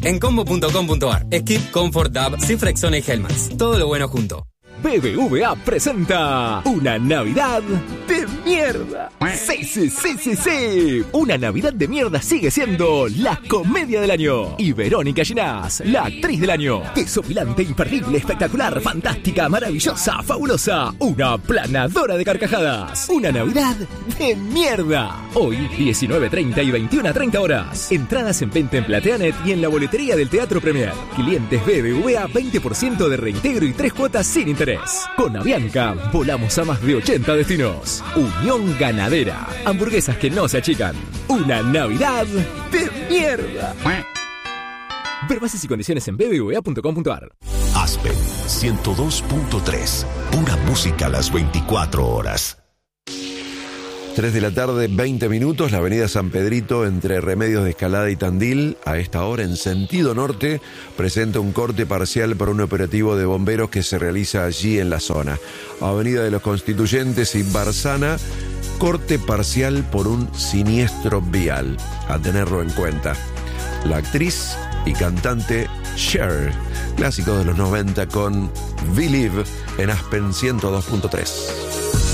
en combo.com.ar. Skip, Comfort, Dab, Cifrexona y Helmets. Todo lo bueno junto. BBVA presenta una Navidad de mierda. Sí. Una Navidad de mierda sigue siendo la comedia del año. Y Verónica Ginás, la actriz del año. Desopilante, imperdible, espectacular, fantástica, maravillosa, fabulosa. Una planadora de carcajadas. Una Navidad de mierda. Hoy, 19:30 y 21:30 horas. Entradas en venta en Plateanet y en la boletería del Teatro Premier. Clientes BBVA, 20% de reintegro y 3 cuotas sin interés. Con Avianca, volamos a más de 80 destinos. Unión Ganadera. Hamburguesas que no se achican. Una Navidad de mierda. Ver bases y condiciones en bbva.com.ar. Aspen 102.3. Pura música a las 24 horas. 3 de la tarde, 20 minutos, la avenida San Pedrito entre Remedios de Escalada y Tandil, a esta hora en sentido norte, presenta un corte parcial por un operativo de bomberos que se realiza allí en la zona. Avenida de los Constituyentes y Barzana, corte parcial por un siniestro vial, a tenerlo en cuenta. La actriz y cantante Cher, clásico de los 90 con Believe en Aspen 102.3.